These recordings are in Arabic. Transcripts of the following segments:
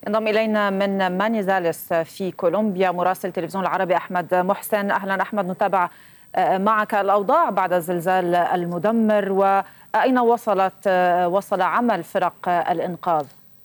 انضم إلينا من مانيزالس في كولومبيا مراسل تلفزيون العربي أحمد محسن. أهلا أحمد، نتابع معك الأوضاع بعد الزلزال المدمر، وأين وصل عمل فرق الإنقاذ؟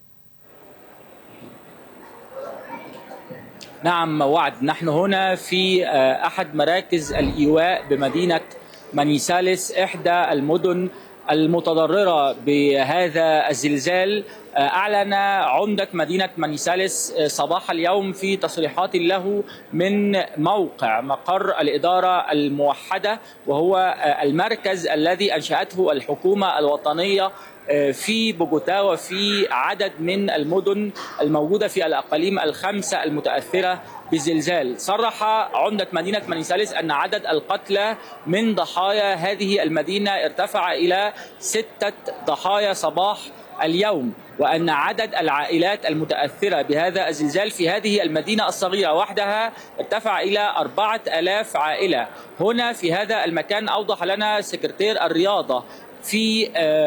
نعم وعد، نحن هنا في أحد مراكز الإيواء بمدينة مانيسالس، إحدى المدن المتضررة بهذا الزلزال. أعلن عمدة مدينة مانيسالس صباح اليوم في تصريحات له من موقع مقر الإدارة الموحدة، وهو المركز الذي أنشأته الحكومة الوطنية في بوغوتا وفي عدد من المدن الموجودة في الأقاليم الخمسة المتأثرة بالزلزال. صرح عمدة مدينة مانيسالس أن عدد القتلى من ضحايا هذه المدينة ارتفع إلى 6 ضحايا صباح اليوم، وأن عدد العائلات المتأثرة بهذا الزلزال في هذه المدينة الصغيرة وحدها ارتفع إلى 4000 عائلة. هنا في هذا المكان أوضح لنا سكرتير الرياضة في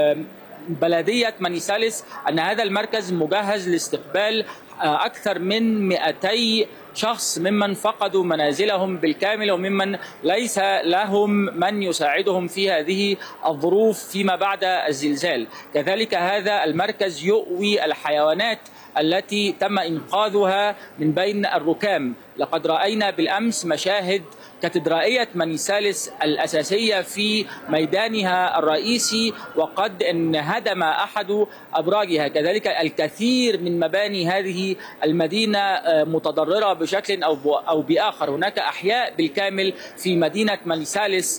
بلدية مانيسالس أن هذا المركز مجهز لاستقبال أكثر من 200 شخص ممن فقدوا منازلهم بالكامل وممن ليس لهم من يساعدهم في هذه الظروف فيما بعد الزلزال. كذلك هذا المركز يؤوي الحيوانات التي تم إنقاذها من بين الركام. لقد رأينا بالأمس مشاهد كاتدرائية مانيسالس الأساسية في ميدانها الرئيسي وقد انهدم أحد أبراجها. كذلك الكثير من مباني هذه المدينة متضررة بشكل أو بآخر. هناك أحياء بالكامل في مدينة مانيسالس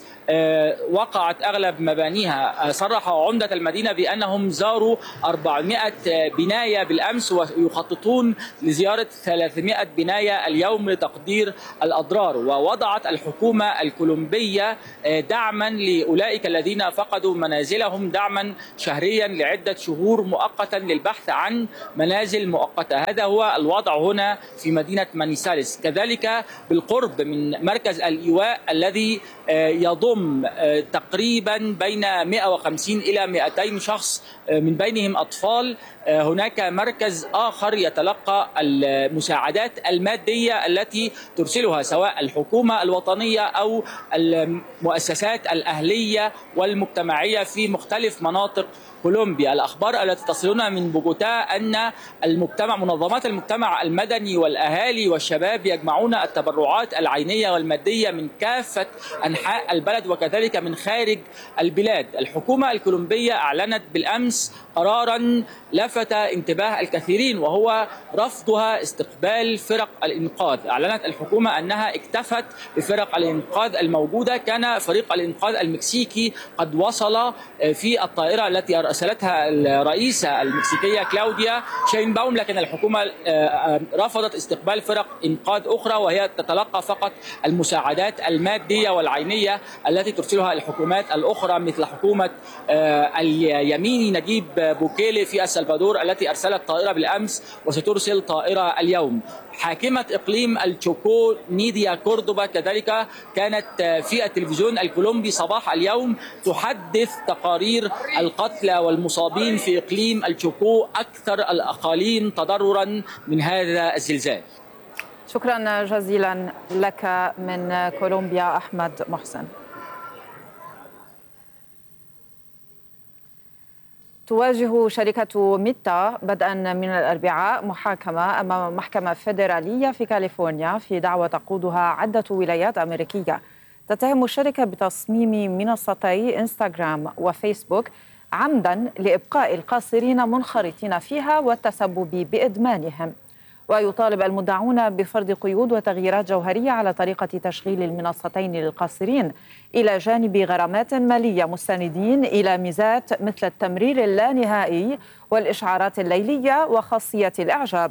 وقعت أغلب مبانيها. صرح عمدة المدينة بأنهم زاروا 400 بناية بالأمس ويخططون لزيارة 300 بناية اليوم لتقدير الأضرار. ووضعت الحكومة الكولومبية دعما لأولئك الذين فقدوا منازلهم، دعما شهريا لعدة شهور مؤقتا للبحث عن منازل مؤقتة. هذا هو الوضع هنا في مدينة مانيسالس. كذلك بالقرب من مركز الإيواء الذي يضم تقريبا بين 150 إلى 200 شخص من بينهم أطفال، هناك مركز آخر يتلقى المساعدات المادية التي ترسلها سواء الحكومة الوطنية أو المؤسسات الأهلية والمجتمعية في مختلف مناطق كولومبيا. الأخبار التي تصلنا من بوغوتا أن منظمات المجتمع المدني والأهالي والشباب يجمعون التبرعات العينية والمادية من كافة أنحاء البلد وكذلك من خارج البلاد. الحكومة الكولومبية أعلنت بالأمس قرارا لفت انتباه الكثيرين، وهو رفضها استقبال فرق الإنقاذ. أعلنت الحكومة أنها اكتفت بفرق الإنقاذ الموجودة. كان فريق الإنقاذ المكسيكي قد وصل في الطائرة التي أرسلتها الرئيسة المكسيكية كلاوديا شينباوم، لكن الحكومة رفضت استقبال فرق إنقاذ أخرى وهي تتلقى فقط المساعدات المادية والعينية التي ترسلها الحكومات الأخرى مثل حكومة اليميني نجيب بوكيلي في السلفادور التي أرسلت طائرة بالأمس وسترسل طائرة اليوم. حاكمة إقليم التشوكو نيديا كوردوبا كذلك كانت في التلفزيون الكولومبي صباح اليوم تحدث تقارير القتلى والمصابين في إقليم التشوكو، أكثر الأقاليم تضررا من هذا الزلزال. شكرا جزيلا لك من كولومبيا أحمد محسن. تواجه شركة ميتا بدءا من الأربعاء محاكمة أمام محكمة فيدرالية في كاليفورنيا في دعوى تقودها عدة ولايات أمريكية. تتهم الشركة بتصميم منصتي إنستغرام وفيسبوك عمدا لإبقاء القاصرين منخرطين فيها والتسبب بإدمانهم. ويطالب المدعون بفرض قيود وتغييرات جوهرية على طريقة تشغيل المنصتين للقاصرين، إلى جانب غرامات مالية، مستندين إلى ميزات مثل التمرير اللانهائي والإشعارات الليلية وخاصية الإعجاب.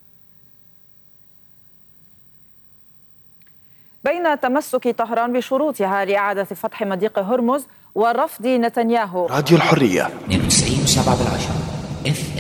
بين تمسك طهران بشروطها لإعادة فتح مضيق هرمز ورفض نتنياهو. راديو الحرية 92.7